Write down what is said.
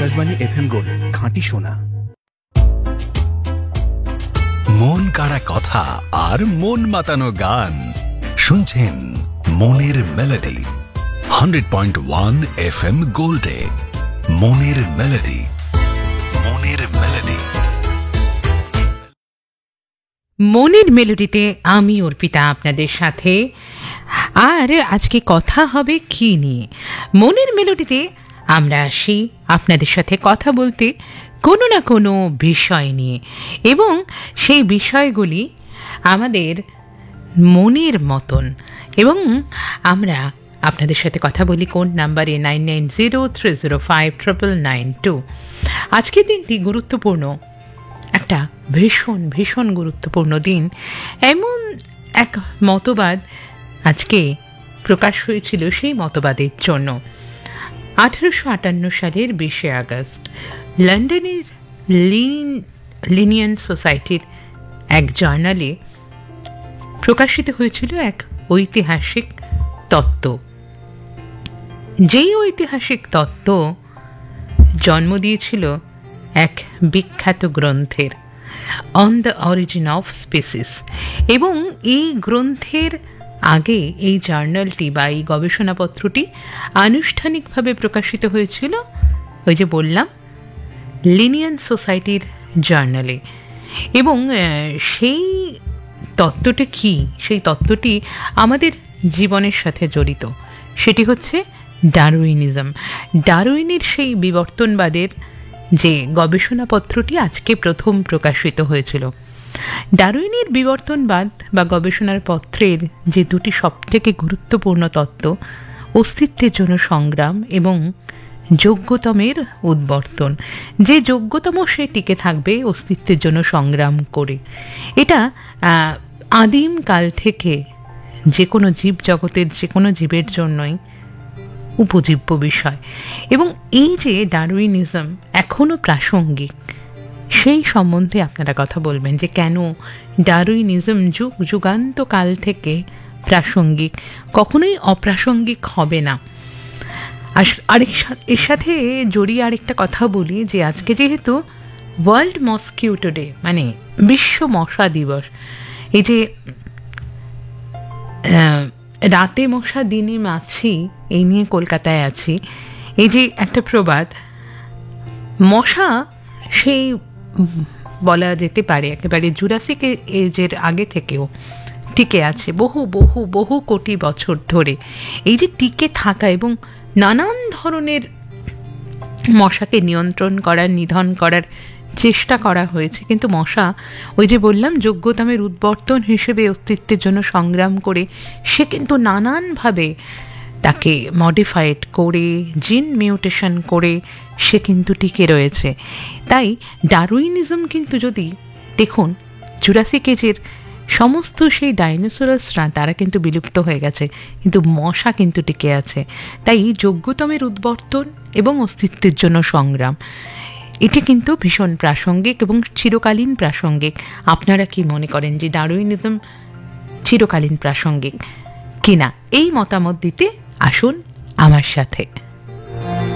Akashvani FM gold, খাঁটি সোনা। মন কাড়া কথা আর মন মাতানো গান শুনছেন মনের মেলোডি 100.1 FM গোল্ডে। মনের মেলোডি, মনের মেলোডি। মনের মেলোডিতে আমি অর্পিতা আপনাদের সাথে। আর আজকে কথা হবে কি নিয়ে? মনের মেলোডিতে আমরা আসি আপনাদের সাথে কথা বলতে কোনো না কোনো বিষয় নিয়ে, এবং সেই বিষয়গুলি আমাদের মনের মতন। এবং আমরা আপনাদের সাথে কথা বলি কোন নাম্বারে? 9903059992। আজকের দিনটি গুরুত্বপূর্ণ, একটা ভীষণ ভীষণ গুরুত্বপূর্ণ দিন। এমন এক মতবাদ আজকে প্রকাশ হয়েছিল, সেই মতবাদের জন্য 1858 সালের 20 আগস্ট লন্ডনের লিনিয়ান সোসাইটির এক জার্নালে প্রকাশিত হয়েছিল এক ঐতিহাসিক তত্ত্ব। যেই ঐতিহাসিক তত্ত্ব জন্ম দিয়েছিল এক বিখ্যাত গ্রন্থের, on the origin of species. এবং এই গ্রন্থের আগে এই জার্নালটি বা এই গবেষণাপত্রটি আনুষ্ঠানিকভাবে প্রকাশিত হয়েছিল ওই যে বললাম লিনিয়ান সোসাইটির জার্নালে। এবং সেই তত্ত্বটি কি? সেই তত্ত্বটি আমাদের জীবনের সাথে জড়িত। সেটি হচ্ছে ডারউইনিজম। ডারউইনের সেই বিবর্তনবাদের যে গবেষণাপত্রটি আজকে প্রথম প্রকাশিত হয়েছিল। ডারউইনের বিবর্তনবাদ বা গবেষণার পত্রের যে দুটি সবথেকে গুরুত্বপূর্ণ তত্ত্ব, অস্তিত্বের জন্য সংগ্রাম এবং যোগ্যতমের উদ্বর্তন। যে যোগ্যতম সে টিকে থাকবে অস্তিত্বের জন্য সংগ্রাম করে। এটা আদিম কাল থেকে যে কোনো জীব জগতের যে কোনো জীবের জন্যই উপজীব্য বিষয়। এবং এই যে ডারউইনিজম এখনও প্রাসঙ্গিক, সেই সম্বন্ধে আপনারা কথা বলবেন যে কেন ডারউইনিজম যুগ যুগান্তকাল থেকে প্রাসঙ্গিক, কখনোই অপ্রাসঙ্গিক হবে না। আর এর সাথে জড়িয়ে আরেকটা কথা বলি যে আজকে যেহেতু ওয়ার্ল্ড মসকিউটো ডে, মানে বিশ্ব মশা দিবস, এই যে রাতে মশা দিনে মাছি, এই নিয়ে কলকাতায় আছি, এই যে একটা প্রবাদ, মশা সেই বলা যেতে পারে একেবারে জুরাসিক এজের আগে থেকেও টিকে আছে, বহু বহু বহু কোটি বছর ধরে। এই যে টিকে থাকা এবং নানান ধরনের মশাকে নিয়ন্ত্রণ করার, নিধন করার চেষ্টা করা হয়েছে, কিন্তু মশা ওই যে বললাম যোগ্যতমের উদ্বর্তন হিসেবে অস্তিত্বের জন্য সংগ্রাম করে সে কিন্তু নানানভাবে তাকে মডিফাইড করে, জিন মিউটেশন করে সে কিন্তু টিকে রয়েছে। তাই ডারউইনিজম কিন্তু যদি দেখুন, জুরাসিক এজের সমস্ত সেই ডাইনোসরাসরা তারা কিন্তু বিলুপ্ত হয়ে গেছে, কিন্তু মশা কিন্তু টিকে আছে। তাই যোগ্যতমের উদ্বর্তন এবং অস্তিত্বের জন্য সংগ্রাম, এটি কিন্তু ভীষণ প্রাসঙ্গিক এবং চিরকালীন প্রাসঙ্গিক। আপনারা কি মনে করেন যে ডারউইনিজম চিরকালীন প্রাসঙ্গিক কিনা? এই মতামত দিতে আসুন আমার সাথে।